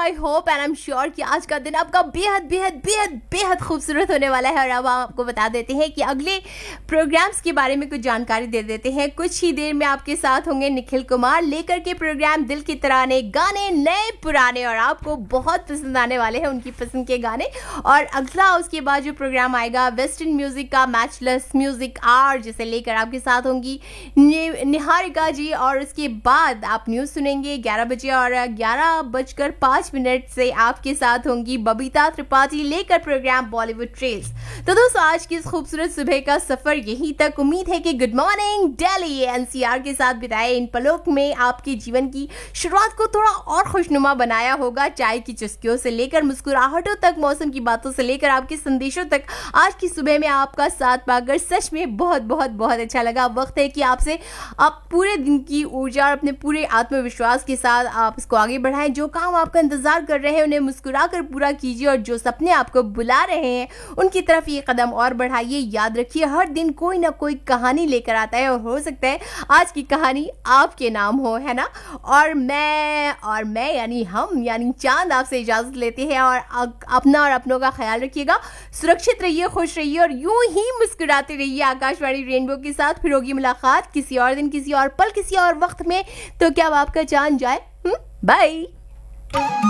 I hope and I am sure कि आज का दिन आपका बेहद बेहद बेहद बेहद खूबसूरत होने वाला है। और अब आपको बता देते हैं कि अगले प्रोग्राम्स के बारे में कुछ जानकारी दे देते हैं। कुछ ही देर में आपके साथ होंगे निखिल कुमार लेकर के प्रोग्राम दिल की तराने, गाने नए पुराने, और आपको बहुत पसंद आने वाले हैं उनकी पसंद के गाने। और अगला उसके बाद जो प्रोग्राम आएगा वेस्टर्न म्यूजिक का मैचलेस म्यूजिक आर, जिसे लेकर आपके साथ होंगी निहारिका जी। और उसके बाद आप न्यूज़ सुनेंगे 11 बजे, और 11:05 से आपके साथ होंगी बबीता त्रिपाठी लेकर प्रोग्राम बॉलीवुड ट्रेल्स। तो दोस्तों आज की इस खूबसूरत सुबह का सफर यहीं तक। उम्मीद है कि गुड मॉर्निंग दिल्ली एनसीआर के साथ बिताए इन पलों में आपके जीवन की शुरुआत को थोड़ा और खुशनुमा बनाया होगा। चाय की चुस्कियों से लेकर मुस्कुराहटों तक, मौसम की बातों से लेकर आपके संदेशों तक, आज की सुबह में आपका साथ पाकर सच में बहुत बहुत बहुत अच्छा लगा। वक्त है कि आपसे आप पूरे दिन की ऊर्जा और अपने पूरे आत्मविश्वास के साथ आप इसको आगे बढ़ाएं। जो काम आपका इंतजार कर रहे हैं उन्हें मुस्कुरा कर पूरा कीजिए, और जो सपने आपको बुला रहे हैं उनकी तरफ ये कदम और बढ़ाइए। याद रखिए हर दिन कोई ना कोई कहानी लेकर आता है, और हो सकता है आज की कहानी आपके नाम हो, है ना। और मैं यानी हम यानी चांद आपसे इजाजत लेते हैं। और अपना और अपनों का ख्याल रखिएगा, सुरक्षित रहिए, खुश रहिए और यूं ही मुस्कुराते रहिए। आकाशवाणी रेनबो के साथ फिर होगी मुलाकात किसी और दिन, किसी और पल, किसी और वक्त में। तो क्या अब आपका चांद जाए? बाय।